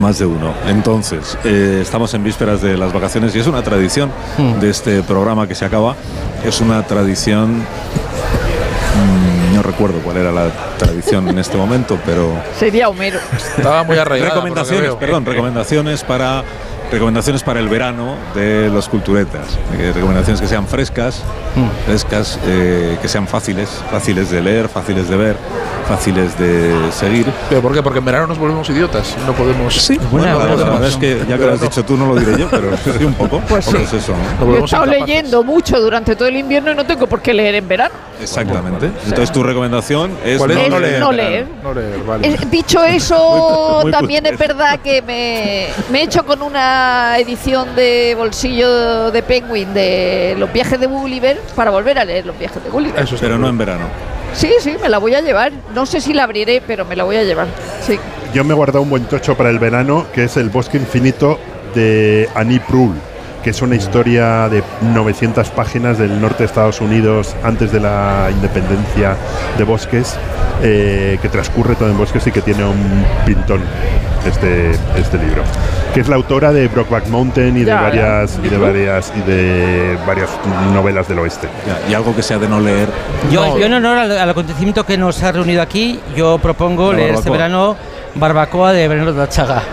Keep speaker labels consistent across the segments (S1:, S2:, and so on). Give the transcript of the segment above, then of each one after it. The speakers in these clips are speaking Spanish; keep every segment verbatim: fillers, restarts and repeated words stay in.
S1: Más de uno. Entonces, eh, estamos en vísperas de las vacaciones y es una tradición mm. de este programa que se acaba. Es una tradición, mmm, no recuerdo cuál era la tradición en este momento, pero...
S2: Sería Homero.
S3: Estaba muy arraigada.
S1: Recomendaciones, perdón, recomendaciones para... Recomendaciones para el verano de los culturetas. Eh, recomendaciones que sean frescas, mm. frescas, eh, que sean fáciles, fáciles de leer, fáciles de ver, fáciles de seguir.
S3: ¿Pero por qué? Porque en verano nos volvemos idiotas. No podemos.
S1: Sí, bueno, bueno, la verdad es que ya que lo has dicho tú, no lo diré yo, pero sí un poco.
S2: Pues sí.
S1: Es eso, ¿no?
S2: Yo he estado leyendo mucho durante todo el invierno y no tengo por qué leer en verano.
S1: Exactamente. Entonces tu recomendación es,
S3: ¿Cuál es?
S2: No,
S3: no leer.
S2: No leer.
S3: No leer vale.
S2: es, dicho eso,
S1: muy, muy
S2: también es verdad que me, me he hecho con una edición de bolsillo de Penguin de los viajes de Gulliver para volver a leer los viajes de Gulliver.
S1: Eso, pero no en verano.
S2: Sí, sí, me la voy a llevar. No sé si la abriré, pero me la voy a llevar. Sí.
S4: Yo me he guardado un buen tocho para el verano, que es El bosque infinito de Annie Proulx, que es una historia de novecientas páginas del norte de Estados Unidos antes de la independencia de bosques, eh, que transcurre todo en bosques y que tiene un pintón este, este libro, que es la autora de Brokeback Mountain y de ya, varias ya. y de varias y de varias novelas del oeste.
S1: Ya, y algo que sea de no leer.
S5: Yo, no. yo en honor al, al acontecimiento que nos ha reunido aquí, yo propongo la leer barbacoa. Este verano Barbacoa de Veneno de la Chaga.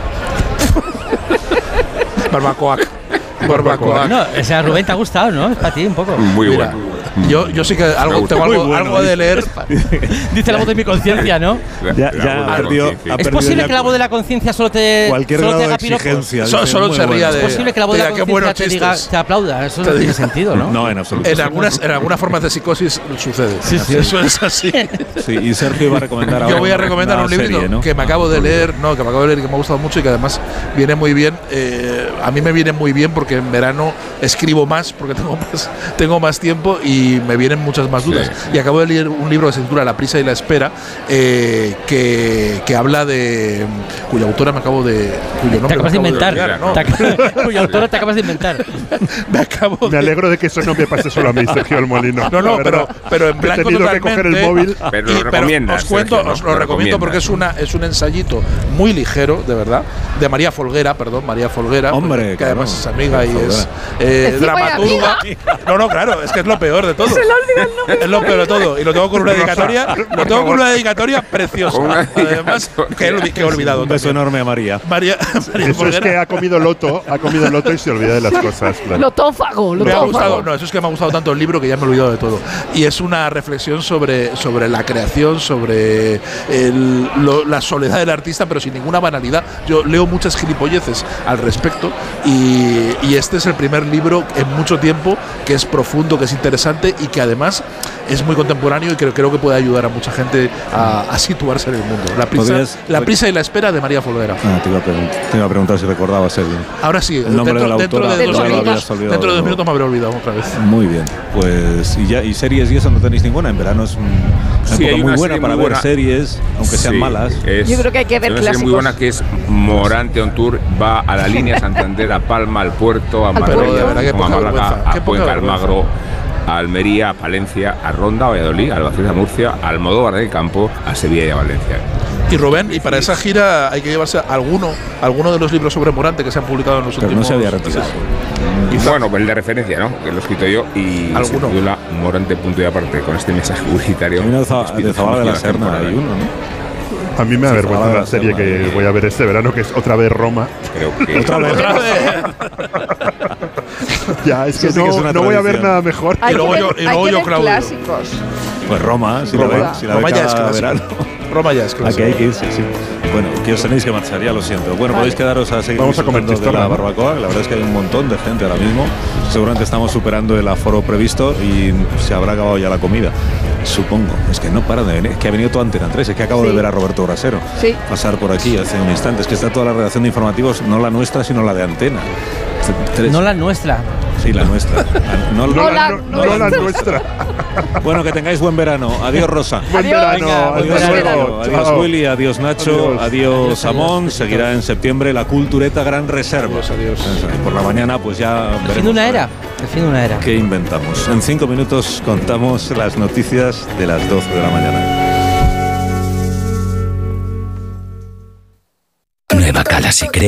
S3: Barbacoa. Barbacoa.
S5: No, o sea, Rubén, te ha gustado, ¿no? Es para ti un poco.
S6: Muy
S3: Mira,
S6: bueno.
S3: Yo, yo sí que algo, tengo algo, bueno, algo de leer.
S5: Dice la voz de mi conciencia, ¿no?
S1: Ya, ya ha perdido, ha
S5: ¿Es posible que la voz de la conciencia solo te
S1: cualquier
S5: solo
S1: grado
S5: te haga
S1: de exigencia?
S3: Solo, solo se ría de.
S5: ¿Es posible que la voz de la conciencia bueno te diga, te aplauda? Eso no tiene sentido, ¿no?
S1: No, en absoluto.
S3: En algunas, en algunas formas de psicosis sucede.
S5: Sí, sí.
S3: Eso es así.
S1: Sí, y Sergio iba a recomendar ahora.
S3: Yo voy a recomendar un libro ¿no? que me acabo de leer, no, que me acabo de leer y que me ha gustado mucho y que además viene muy bien. Eh, a mí me viene muy bien porque en verano escribo más, porque tengo más, tengo más tiempo y me vienen muchas más dudas. Sí. Y acabo de leer un libro que se titula La prisa y la espera, eh, que, que habla de. Cuya autora me acabo de. Cuyo nombre
S5: te acabas de inventar.
S3: De olvidar, ¿no?
S5: Te, cuya autora te acabas de inventar.
S3: me acabo
S4: Me
S3: de,
S4: alegro de que eso no me pase solo a mí, Sergio El Molino.
S3: No, no, pero, pero en blanco
S4: he tenido
S3: totalmente.
S4: que coger el móvil.
S6: Pero lo recomiendas.
S3: Os cuento, Sergio, os lo, lo recomiendo porque es, una, es un ensayito muy ligero, de verdad, de María Folguera, perdón, María Folguera.
S1: Hombre,
S3: que
S1: claro,
S3: además es amiga y es eh, dramaturga. No, no, claro, es que es lo peor de todo.
S2: Se le olvida el nombre.
S3: Es lo peor de todo. Y lo tengo con una dedicatoria, lo tengo con una dedicatoria preciosa. Además, que he, que he olvidado.
S1: Un beso enorme a María.
S3: María, María
S4: Eso es que ha comido loto, ha comido loto y se olvida de las cosas. Claro.
S2: Lotófago, lotófago.
S3: Me ha gustado, no, eso es que me ha gustado tanto el libro que ya me he olvidado de todo. Y es una reflexión sobre, sobre la creación, sobre el, lo, la soledad del artista, pero sin ninguna banalidad. Yo leo muchas gilipolleces al respecto y, y este es el primer libro en mucho tiempo que es profundo, que es interesante y que además es muy contemporáneo y creo, creo que puede ayudar a mucha gente a, a situarse en el mundo. La prisa, la prisa y la espera de María Folguera.
S1: Ah, te, iba te iba a preguntar si recordabas el
S3: Ahora sí,
S1: el nombre
S3: dentro,
S1: de la autora,
S3: dentro de dos
S1: no
S3: minutos, dentro de dos minutos me habré olvidado otra vez.
S1: Muy bien, pues y ya y series y eso no tenéis ninguna. En verano es un, una
S6: sí,
S1: época muy buena para
S6: muy
S1: ver
S6: buena.
S1: series, aunque sean
S6: sí,
S1: malas.
S6: Es,
S2: Yo creo que hay que ver
S6: una
S2: clásicos.
S6: serie muy buena que es Morante on Tour, va a la línea Santander, a Palma, al Puerto, a Marbella, a Málaga, a Cuenca, Almagro, a Almería, a Palencia, a Ronda, a Valladolid, a Albacete, a Murcia, a Almodóvar del Campo, a Sevilla y a Valencia.
S3: Y Rubén, y para esa gira hay que llevarse alguno, alguno de los libros sobre Morante que se han publicado en los
S1: Pero
S3: últimos.
S1: no se había retirado.
S6: Quizá. Bueno, el de referencia, ¿no? Que lo he escrito yo y
S3: ¿alguno?
S6: se titula Morante punto y aparte con este mensaje publicitario.
S1: Hay uno de Zabala de la Serna, hay uno, ¿no?
S4: A mí me
S1: Sí,
S4: avergüenza
S1: la
S4: la serie
S1: Serna,
S4: que
S1: eh.
S4: voy a ver este verano, que es otra vez Roma.
S6: Creo que
S1: Otra vez.
S3: Otra vez.
S4: Ya, es que
S1: Eso sí
S4: no,
S1: que es una
S4: no voy a ver
S1: tradición.
S4: nada mejor.
S2: Hay
S3: Y luego
S2: que
S3: yo-
S2: ver,
S3: y
S2: hay
S3: luego
S2: que
S3: yo,
S2: ver
S3: Claudio.
S2: clásicos.
S1: Pues Roma, si
S3: Roma.
S1: la ve, si la ve
S3: Roma ya es
S1: cada
S3: clásico.
S1: verano.
S3: Roma ya es clásico.
S1: Aquí hay que irse, sí. Bueno, que os tenéis que marchar, ya lo siento. Bueno,
S2: Vale.
S1: podéis quedaros a seguir
S4: Vamos a comer
S1: disfrutando de la
S4: chistorra, ¿no?
S1: barbacoa. La verdad es que hay un montón de gente ahora mismo. Seguramente estamos superando el aforo previsto y se habrá acabado ya la comida. Supongo. Es que no para de venir. Es que ha venido toda Antena tres. Es que acabo
S2: Sí.
S1: de ver a Roberto Brasero
S2: Sí.
S1: pasar por aquí hace un instante. Es que está toda la redacción de informativos, no la nuestra, sino la de Antena. Tres.
S5: No la nuestra.
S1: Sí, la nuestra. No,
S2: No
S1: no-
S2: la-
S4: no,
S2: no
S4: no
S2: la
S4: la nuestra.
S1: Bueno, que tengáis buen verano. Adiós, Rosa.
S4: Buen
S2: Adiós.
S4: verano.
S2: Venga, buen
S1: Adiós,
S4: Hasta
S2: verano.
S4: luego.
S1: Adiós,
S4: Chao.
S1: Willy. Adiós, Nacho.
S4: Adiós.
S1: Adiós,
S5: Adiós,
S1: Samón.
S5: adiós.
S1: Seguirá en septiembre la Cultureta Gran Reserva.
S3: Adiós, adiós.
S1: Y por la mañana, pues ya
S5: El fin de
S1: veremos
S5: una
S1: a ver
S5: era. El fin de una era.
S1: ¿Qué inventamos? En cinco minutos contamos las noticias de las doce de la mañana.
S7: Nueva Cala la secreta.